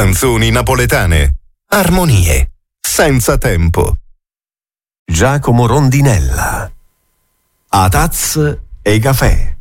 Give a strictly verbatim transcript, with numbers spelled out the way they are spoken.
Canzoni napoletane. Armonie. Senza tempo. Giacomo Rondinella. A tazze e caffè.